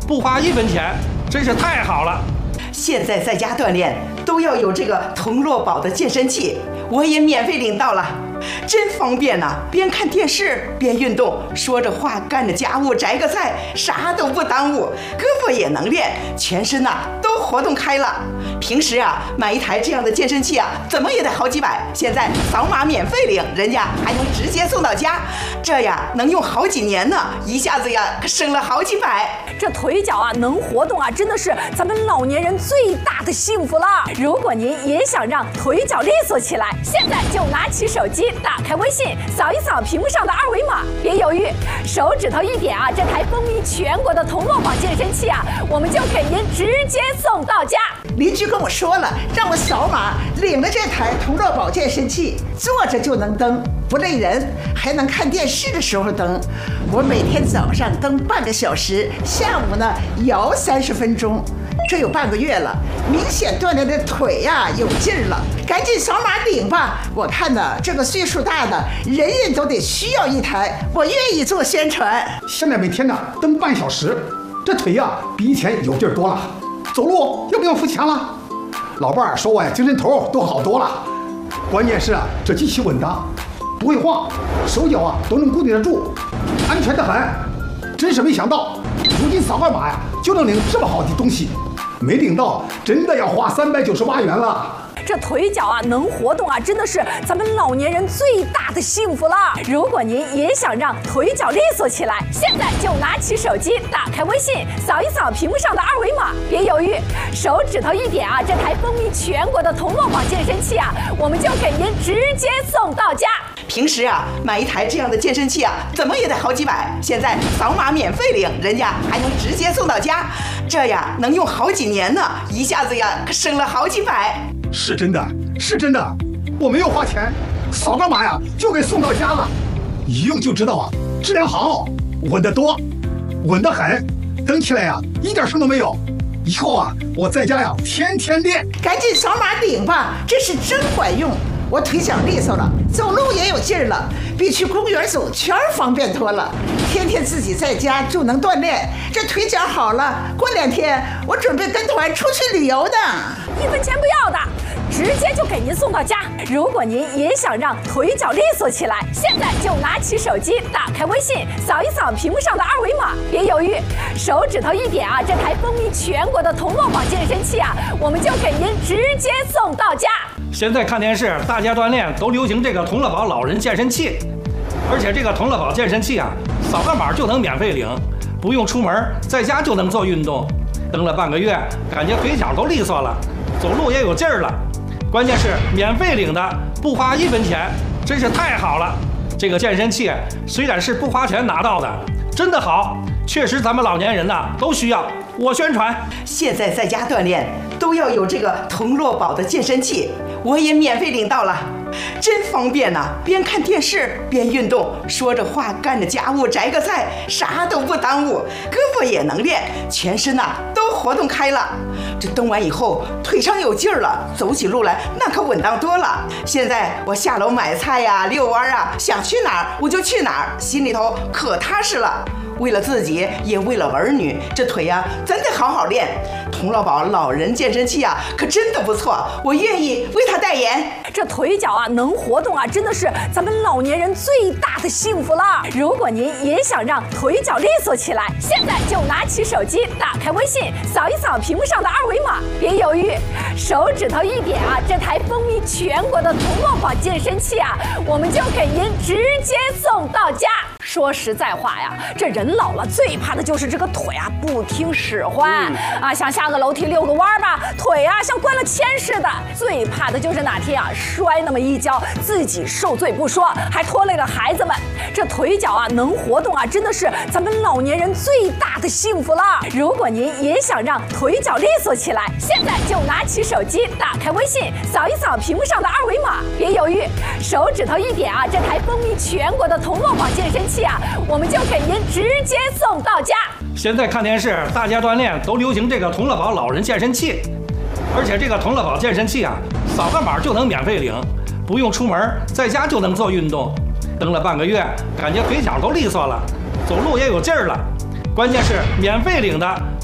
不花1分钱，真是太好了。 现在在家锻炼都要有这个童乐宝的健身器，我也免费领到了，真方便呐！边看电视边运动，说着话干着家务，摘个菜，啥都不耽误，胳膊也能练，全身都活动开了。平时买一台这样的健身器怎么也得好几百，现在扫码免费领，人家还能直接送到家，这能用好几年呢，一下子可省了好几百。 这腿脚能活动真的是咱们老年人最大的幸福了。如果您也想让腿脚利索起来，现在就拿起手机，打开微信，扫一扫屏幕上的2维码，别犹豫，手指头一点这台风靡全国的童乐宝健身器我们就给您直接送到家。 邻居跟我说了，让我扫码领了这台童乐宝健身器，坐着就能蹬，不累人，还能看电视的时候蹬。我每天早上蹬半个小时，下午摇30分钟，这有半个月了，明显锻炼的腿有劲儿了。赶紧扫码领吧！我看这个岁数大的人人都得需要一台，我愿意做宣传。 现在每天蹬半小时，这腿比以前有劲儿多了。走路又不用付钱了，老伴儿说我精神头都好多了。关键是这机器稳当，不会晃，手脚都能固定得住，安全得很。真是没想到，如今扫个码就能领这么好的东西，没领到真的要花398元了。 这腿脚能活动真的是咱们老年人最大的幸福了。如果您也想让腿脚利索起来，现在就拿起手机，打开微信，扫一扫屏幕上的2维码，别犹豫，手指头一点这台风靡全国的童乐宝健身器我们就给您直接送到家。 平时买一台这样的健身器怎么也得好几百，现在扫码免费领，人家还能直接送到家，这能用好几年呢，一下子可省了好几百。 是真的，是真的，我没有花钱，扫个码就给送到家了，一用就知道质量好，稳得多，稳得很，蹬起来一点声都没有。以后我在家天天练。 赶紧扫码领吧，这是真管用。我腿脚利索了，走路也有劲儿了，比去公园走圈方便多了。天天自己在家就能锻炼，这腿脚好了，过2天我准备跟团出去旅游的。 1分钱不要的，直接就给您送到家。如果您也想让腿脚利索起来，现在就拿起手机，打开微信，扫一扫屏幕上的2维码，别犹豫，手指头一点这台风靡全国的童乐宝健身器我们就给您直接送到家。 现在看电视，大家锻炼都流行这个童乐宝老人健身器，而且这个童乐宝健身器扫个码就能免费领，不用出门，在家就能做运动。蹬了半个月，感觉腿脚都利索了，走路也有劲儿了。关键是免费领的，不花1分钱，真是太好了。这个健身器虽然是不花钱拿到的，真的好，确实咱们老年人都需要。我宣传， 现在在家锻炼都要有这个童乐宝的健身器，我也免费领到了，真方便呐！边看电视边运动，说着话干着家务，摘个菜，啥都不耽误，胳膊也能练，全身都活动开了。这蹬完以后腿上有劲儿了，走起路来那可稳当多了。现在我下楼买菜遛弯想去哪儿我就去哪儿，心里头可踏实了。为了自己，也为了儿女，这腿真得好好练。童乐宝老人健身器可真的不错，我愿意为他代言。 这腿脚能活动真的是咱们老年人最大的幸福了。如果您也想让腿脚利索起来，现在就拿起手机，打开微信，扫一扫屏幕上的2维码，别犹豫，手指头一点这台风靡全国的童乐宝健身器我们就给您直接送到家。说实在话这人老了最怕的就是这个腿不听使唤想下个楼梯遛个弯吧，腿像灌了铅似的。最怕的就是哪天摔那么一跤，自己受罪不说，还拖累了孩子们。这腿脚能活动真的是咱们老年人最大的幸福了。如果您也想让腿脚利索起来，现在就拿起手机，打开微信，扫一扫屏幕上的2维码，别犹豫，手指头一点这台风靡全国的童乐宝健身器我们就给您直接送到家。 现在看电视，大家锻炼都流行这个童乐宝老人健身器，而且这个童乐宝健身器扫个码就能免费领，不用出门，在家就能做运动。蹬了半个月，感觉腿脚都利索了，走路也有劲儿了。关键是免费领的，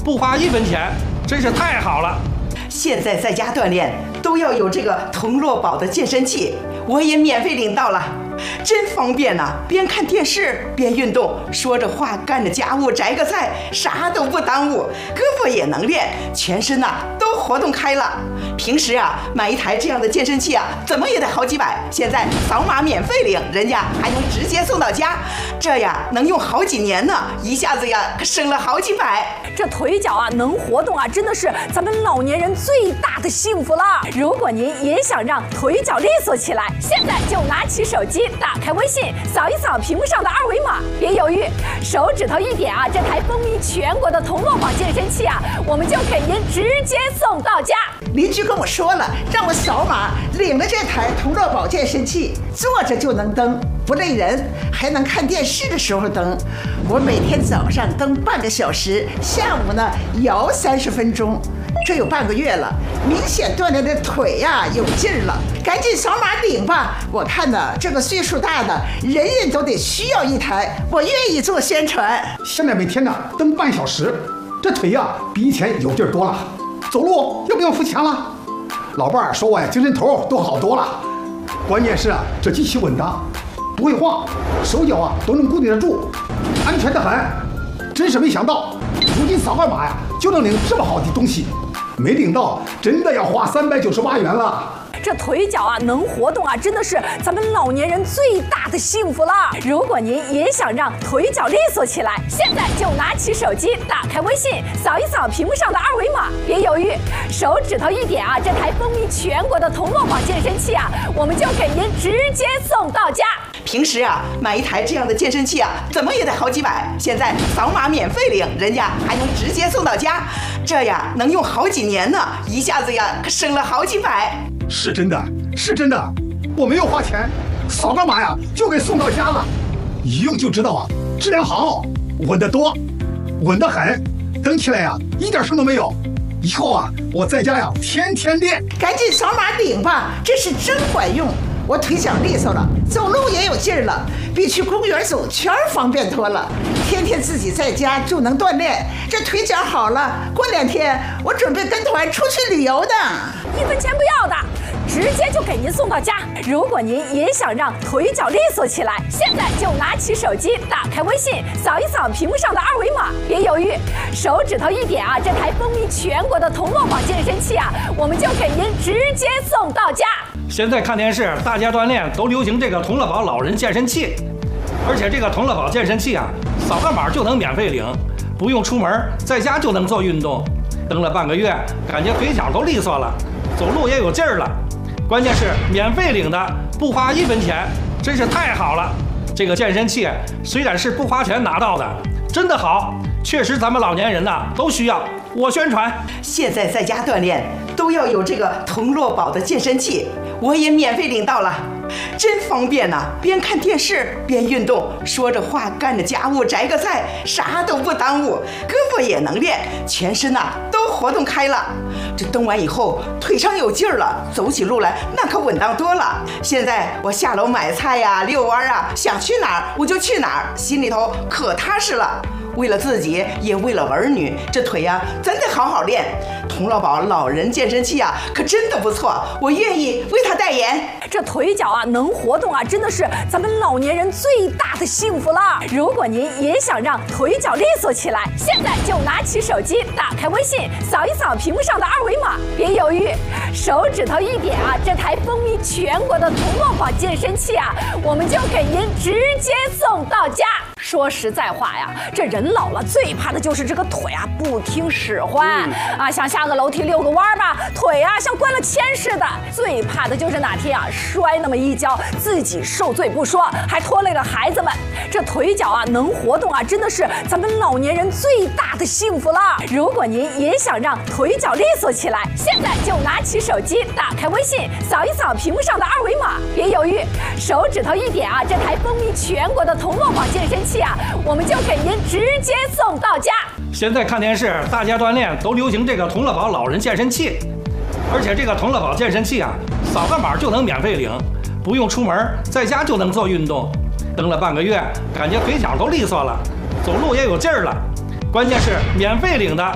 不花1分钱，真是太好了。 现在在家锻炼都要有这个童乐宝的健身器，我也免费领到了，真方便呐！边看电视边运动，说着话干着家务摘个菜，啥都不耽误，胳膊也能练，全身呐都活动开了。平时啊买一台这样的健身器啊，怎么也得好几百，现在扫码免费领，人家还能直接送到家，这呀能用好几年呢，一下子呀可省了好几百。 这腿脚啊能活动啊，真的是咱们老年人最大的幸福了。如果您也想让腿脚利索起来，现在就拿起手机，打开微信，扫一扫屏幕上的2维码，别犹豫，手指头一点啊，这台风靡全国的童乐宝健身器啊，我们就给您直接送到家。 邻居跟我说了，让我扫码领了这台童乐宝健身器，坐着就能蹬，不累人，还能看电视的时候蹬。我每天早上蹬半个小时，下午呢摇30分钟，这有半个月了，明显锻炼的腿呀有劲儿了。赶紧扫码领吧！我看呢，这个岁数大的人人都得需要一台，我愿意做宣传。 现在每天呢蹬半小时，这腿呀比以前有劲儿多了，走路要不用付钱了。老伴儿说我精神头都好多了，关键是这机器稳当，不会晃，手脚都能固定得住，安全得很。真是没想到，如今扫个码就能领这么好的东西，没领到真的要花398元了。 这腿脚啊能活动啊，真的是咱们老年人最大的幸福了。如果您也想让腿脚利索起来，现在就拿起手机，打开微信，扫一扫屏幕上的2维码，别犹豫，手指头一点啊，这台风靡全国的童乐宝健身器啊，我们就给您直接送到家。 平时啊买一台这样的健身器啊，怎么也得好几百，现在扫码免费领，人家还能直接送到家，这呀能用好几年呢，一下子呀可省了好几百。 是真的，是真的，我没有花钱，扫个码就给送到家了，一用就知道质量好，稳得多，稳得很，蹬起来一点声都没有。以后我在家天天练。 赶紧扫码领吧，这是真管用。我腿脚利索了，走路也有劲儿了，比去公园走圈方便多了。天天自己在家就能锻炼，这腿脚好了，过2天我准备跟团出去旅游的。 1分钱不要的，直接就给您送到家。如果您也想让腿脚利索起来，现在就拿起手机，打开微信，扫一扫屏幕上的2维码，别犹豫，手指头一点啊，这台风靡全国的童乐宝健身器啊，我们就给您直接送到家。 现在看电视，大家锻炼都流行这个童乐宝老人健身器，而且这个童乐宝健身器扫个码就能免费领，不用出门，在家就能做运动。蹬了半个月，感觉腿脚都利索了，走路也有劲儿了。关键是免费领的，不花1分钱，真是太好了。这个健身器虽然是不花钱拿到的，真的好，确实咱们老年人都需要。我宣传， 现在在家锻炼都要有这个童乐宝的健身器，我也免费领到了，真方便呐！边看电视边运动，说着话干着家务摘个菜，啥都不耽误，胳膊也能练，全身都活动开了。这蹬完以后腿上有劲儿了，走起路来那可稳当多了。现在我下楼买菜遛弯想去哪儿我就去哪儿，心里头可踏实了。为了自己，也为了儿女，这腿真得好好练。童乐宝老人健身器可真的不错，我愿意为他代言。 这腿脚能活动啊，真的是咱们老年人最大的幸福了。如果您也想让腿脚利索起来，现在就拿起手机，打开微信，扫一扫屏幕上的2维码，别犹豫，手指头一点啊，这台风靡全国的童乐宝健身器我们就给您直接送到家。说实在话这人老了最怕的就是这个腿不听使唤想下个楼梯遛个弯吧，腿像灌了铅似的。最怕的就是哪天摔那么一跤，自己受罪不说，还拖累了孩子们。这腿脚能活动真的是咱们老年人最大的幸福了。如果您也想让腿脚利索起来，现在就拿起手机，打开微信，扫一扫屏幕上的2维码，别犹豫，手指头一点这台风靡全国的童乐宝健身器我们就给您直接送到家。 现在看电视，大家锻炼都流行这个童乐宝老人健身器，而且这个童乐宝健身器扫个码就能免费领，不用出门，在家就能做运动。蹬了半个月，感觉腿脚都利索了，走路也有劲儿了。关键是免费领的，